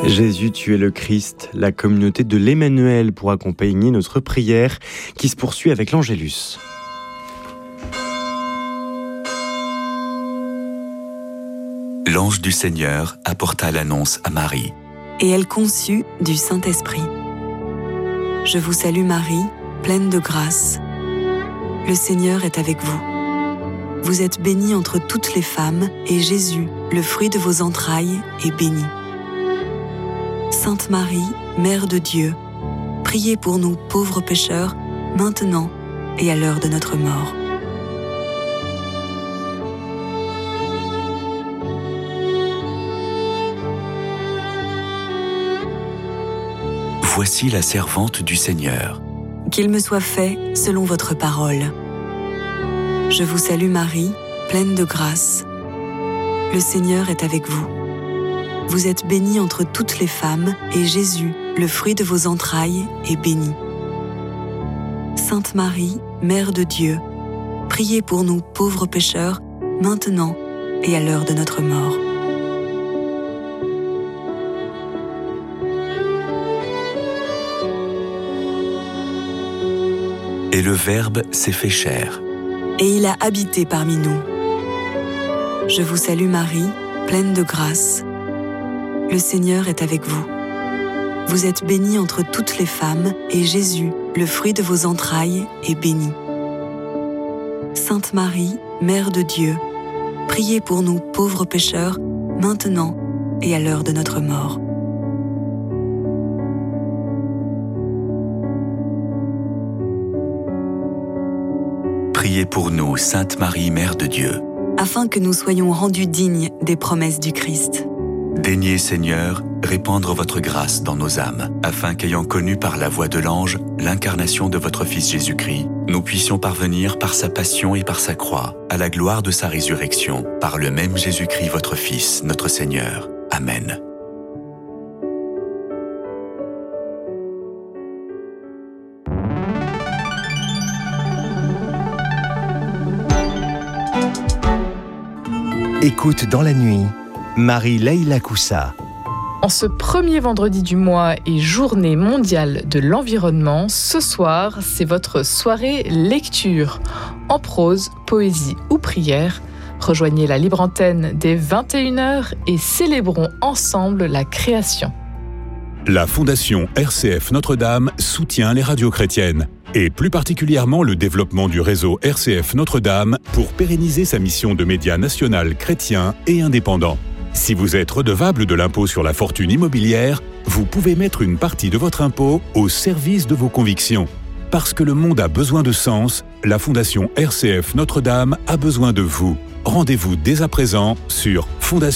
Jésus, tu es le Christ, la communauté de l'Emmanuel pour accompagner notre prière qui se poursuit avec l'Angélus. L'ange du Seigneur apporta l'annonce à Marie. Et elle conçut du Saint-Esprit. Je vous salue Marie, pleine de grâce. Le Seigneur est avec vous. Vous êtes bénie entre toutes les femmes, et Jésus, le fruit de vos entrailles, est béni. Sainte Marie, Mère de Dieu, priez pour nous pauvres pécheurs, maintenant et à l'heure de notre mort. Voici la servante du Seigneur. Qu'il me soit fait selon votre parole. Je vous salue Marie, pleine de grâce. Le Seigneur est avec vous. Vous êtes bénie entre toutes les femmes, et Jésus, le fruit de vos entrailles, est béni. Sainte Marie, Mère de Dieu, priez pour nous pauvres pécheurs, maintenant et à l'heure de notre mort. Et le Verbe s'est fait chair. Et il a habité parmi nous. Je vous salue Marie, pleine de grâce. Le Seigneur est avec vous. Vous êtes bénie entre toutes les femmes, et Jésus, le fruit de vos entrailles, est béni. Sainte Marie, Mère de Dieu, priez pour nous pauvres pécheurs, maintenant et à l'heure de notre mort. Priez pour nous, Sainte Marie, Mère de Dieu. Afin que nous soyons rendus dignes des promesses du Christ. Daignez, Seigneur, répandre votre grâce dans nos âmes, afin qu'ayant connu par la voix de l'ange l'incarnation de votre Fils Jésus-Christ, nous puissions parvenir par sa passion et par sa croix, à la gloire de sa résurrection, par le même Jésus-Christ, votre Fils, notre Seigneur. Amen. Écoute dans la nuit, Marie-Leïla Koussa. En ce premier vendredi du mois et journée mondiale de l'environnement, ce soir, c'est votre soirée lecture. En prose, poésie ou prière, rejoignez la libre antenne dès 21h et célébrons ensemble la création. La Fondation RCF Notre-Dame soutient les radios chrétiennes et plus particulièrement le développement du réseau RCF Notre-Dame pour pérenniser sa mission de média national chrétien et indépendant. Si vous êtes redevable de l'impôt sur la fortune immobilière, vous pouvez mettre une partie de votre impôt au service de vos convictions. Parce que le monde a besoin de sens, la Fondation RCF Notre-Dame a besoin de vous. Rendez-vous dès à présent sur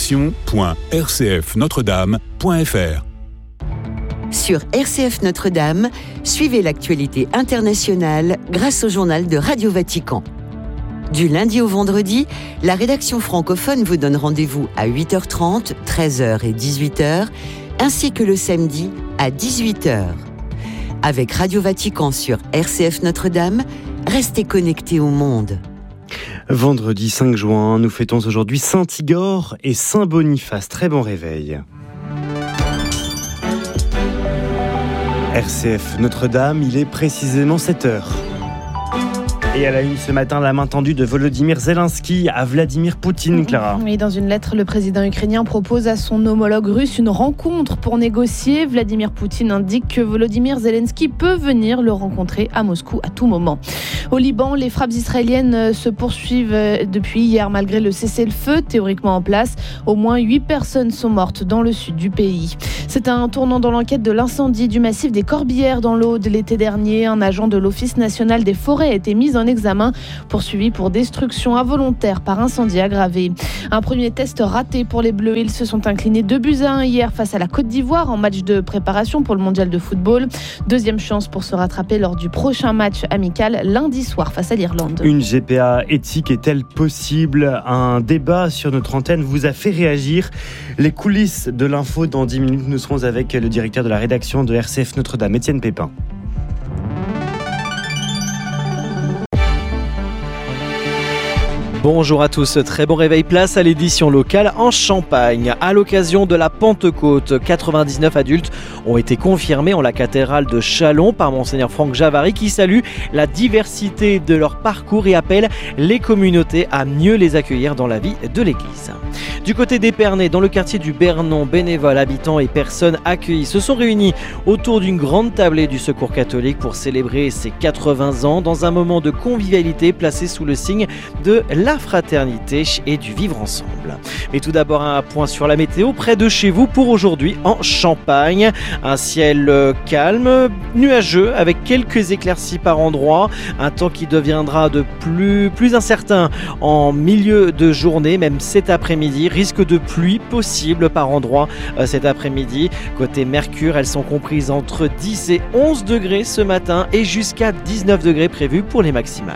fondation.rcfnotredame.fr. Sur RCF Notre-Dame, suivez l'actualité internationale grâce au journal de Radio Vatican. Du lundi au vendredi, la rédaction francophone vous donne rendez-vous à 8h30, 13h et 18h, ainsi que le samedi à 18h. Avec Radio Vatican sur RCF Notre-Dame, restez connectés au monde. Vendredi 5 juin, nous fêtons aujourd'hui Saint-Igor et Saint-Boniface. Très bon réveil. RCF Notre-Dame, il est précisément 7h. Et à la une ce matin, la main tendue de Volodymyr Zelensky à Vladimir Poutine, Clara. Et dans une lettre, le président ukrainien propose à son homologue russe une rencontre pour négocier. Vladimir Poutine indique que Volodymyr Zelensky peut venir le rencontrer à Moscou à tout moment. Au Liban, les frappes israéliennes se poursuivent depuis hier malgré le cessez-le-feu théoriquement en place. Au moins 8 personnes sont mortes dans le sud du pays. C'est un tournant dans l'enquête de l'incendie du massif des Corbières dans l'Aude l'été dernier. Un agent de l'Office national des forêts a été mis en examen, poursuivi pour destruction involontaire par incendie aggravé. Un premier test raté pour les Bleus. Ils se sont inclinés 2-1 hier face à la Côte d'Ivoire en match de préparation pour le mondial de football. Deuxième chance pour se rattraper lors du prochain match amical lundi soir face à l'Irlande. Une GPA éthique est-elle possible ? Un débat sur notre antenne vous a fait réagir. Les coulisses de l'info dans 10 minutes. Nous serons avec le directeur de la rédaction de RCF Notre-Dame, Étienne Pépin. Bonjour à tous, très bon réveil, place à l'édition locale en Champagne. À l'occasion de la Pentecôte, 99 adultes ont été confirmés en la cathédrale de Châlons par Monseigneur Franck Javary qui salue la diversité de leur parcours et appelle les communautés à mieux les accueillir dans la vie de l'Église. Du côté d'Épernay, dans le quartier du Bernon, bénévoles, habitants et personnes accueillies se sont réunis autour d'une grande tablée du Secours catholique pour célébrer ses 80 ans dans un moment de convivialité placé sous le signe de la fraternité et du vivre ensemble. Mais tout d'abord un point sur la météo près de chez vous pour aujourd'hui en Champagne. Un ciel calme, nuageux avec quelques éclaircies par endroits. Un temps qui deviendra de plus incertain en milieu de journée, même cet après-midi. Risque de pluie possible par endroits cet après-midi. Côté Mercure, elles sont comprises entre 10 et 11 degrés ce matin et jusqu'à 19 degrés prévus pour les maximales.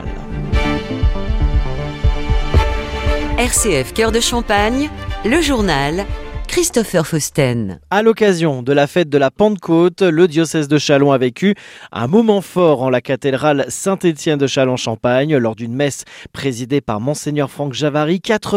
RCF Cœur de Champagne, le journal Christopher Fausten. À l'occasion de la fête de la Pentecôte, le diocèse de Châlons a vécu un moment fort en la cathédrale Saint-Étienne de Châlons-Champagne. Lors d'une messe présidée par Monseigneur Franck Javary,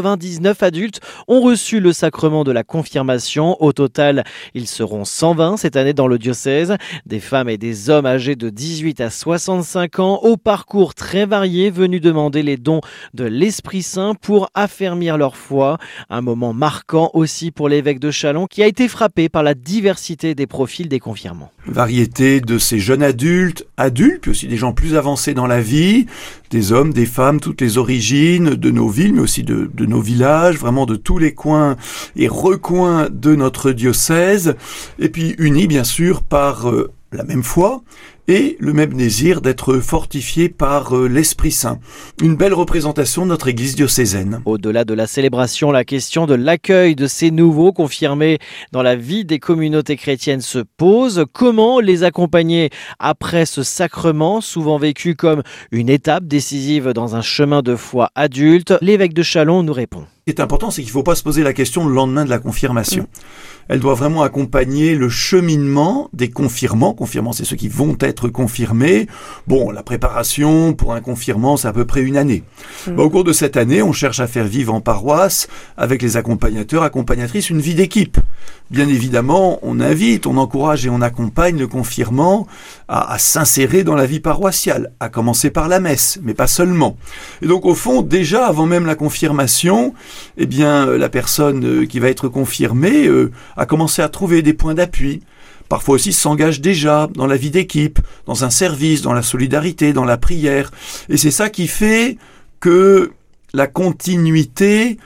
99 adultes ont reçu le sacrement de la confirmation. Au total, ils seront 120 cette année dans le diocèse. Des femmes et des hommes âgés de 18 à 65 ans, au parcours très varié, venus demander les dons de l'Esprit Saint pour affermir leur foi. Un moment marquant aussi pour l'évêque de Châlons qui a été frappé par la diversité des profils des confirmants. Variété de ces jeunes adultes, puis aussi des gens plus avancés dans la vie, des hommes, des femmes, toutes les origines de nos villes, mais aussi de nos villages, vraiment de tous les coins et recoins de notre diocèse, et puis unis bien sûr par la même foi et le même désir d'être fortifié par l'Esprit Saint. Une belle représentation de notre Église diocésaine. Au-delà de la célébration, la question de l'accueil de ces nouveaux confirmés dans la vie des communautés chrétiennes se pose. Comment les accompagner après ce sacrement, souvent vécu comme une étape décisive dans un chemin de foi adulte? L'évêque de Châlons nous répond. Ce qui est important, c'est qu'il ne faut pas se poser la question le lendemain de la confirmation. Elle doit vraiment accompagner le cheminement des confirmants. Confirmants, c'est ceux qui vont être confirmés. Bon, la préparation pour un confirmant, c'est à peu près une année. Au cours de cette année, on cherche à faire vivre en paroisse, avec les accompagnateurs, accompagnatrices, une vie d'équipe. Bien évidemment, on invite, on encourage et on accompagne le confirmant à s'insérer dans la vie paroissiale, à commencer par la messe, mais pas seulement. Et donc, au fond, déjà, avant même la confirmation, eh bien, la personne qui va être confirmée a commencé à trouver des points d'appui. Parfois aussi s'engage déjà dans la vie d'équipe, dans un service, dans la solidarité, dans la prière. Et c'est ça qui fait que la continuité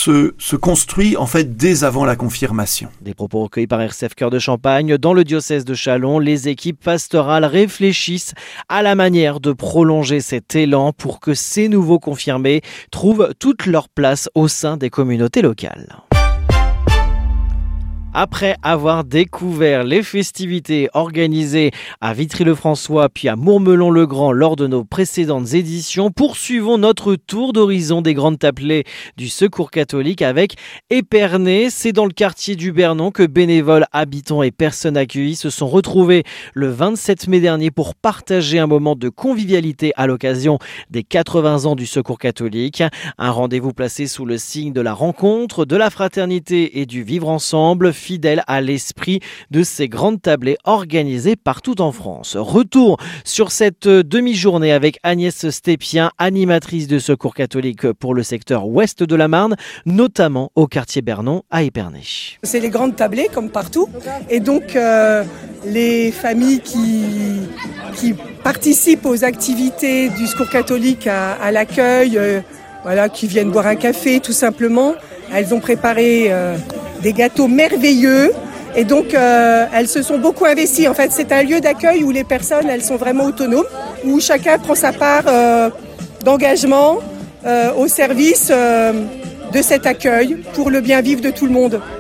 se construit en fait dès avant la confirmation. Des propos recueillis par RCF Cœur de Champagne. Dans le diocèse de Châlons, les équipes pastorales réfléchissent à la manière de prolonger cet élan pour que ces nouveaux confirmés trouvent toute leur place au sein des communautés locales. Après avoir découvert les festivités organisées à Vitry-le-François puis à Mourmelon-le-Grand lors de nos précédentes éditions, poursuivons notre tour d'horizon des grandes tablées du Secours catholique avec Épernay. C'est dans le quartier du Bernon que bénévoles, habitants et personnes accueillies se sont retrouvés le 27 mai dernier pour partager un moment de convivialité à l'occasion des 80 ans du Secours catholique. Un rendez-vous placé sous le signe de la rencontre, de la fraternité et du vivre ensemble, fidèle à l'esprit de ces grandes tablées organisées partout en France. Retour sur cette demi-journée avec Agnès Stépien, animatrice de Secours catholique pour le secteur ouest de la Marne, notamment au quartier Bernon à Épernay. C'est les grandes tablées comme partout et donc les familles qui participent aux activités du Secours catholique à l'accueil, qui viennent boire un café tout simplement, elles ont préparé des gâteaux merveilleux et donc elles se sont beaucoup investies. En fait, c'est un lieu d'accueil où les personnes, elles sont vraiment autonomes, où chacun prend sa part d'engagement au service de cet accueil pour le bien vivre de tout le monde.